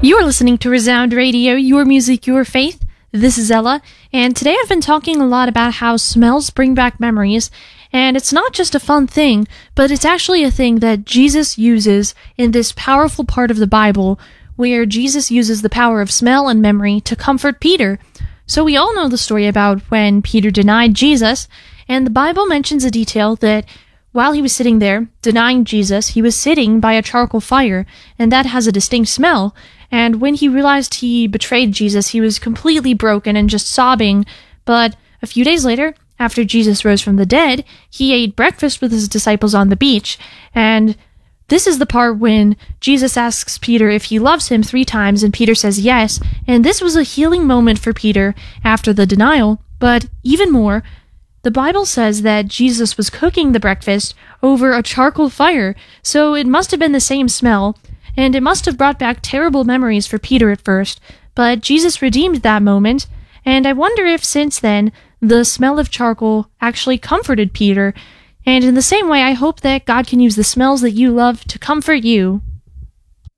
You're listening to Resound Radio, your music, your faith. This is Ella, and today I've been talking a lot about how smells bring back memories, and it's not just a fun thing, but it's actually a thing that Jesus uses in this powerful part of the Bible, where Jesus uses the power of smell and memory to comfort Peter. So we all know the story about when Peter denied Jesus, and the Bible mentions a detail that while he was sitting there, denying Jesus, he was sitting by a charcoal fire, and that has a distinct smell. And when he realized he betrayed Jesus, he was completely broken and just sobbing. But a few days later, after Jesus rose from the dead, he ate breakfast with his disciples on the beach. And this is the part when Jesus asks Peter if he loves him 3 times, and Peter says yes. And this was a healing moment for Peter after the denial. But even more, the Bible says that Jesus was cooking the breakfast over a charcoal fire, so it must have been the same smell, and it must have brought back terrible memories for Peter at first, but Jesus redeemed that moment, and I wonder if since then, the smell of charcoal actually comforted Peter, and in the same way, I hope that God can use the smells that you love to comfort you.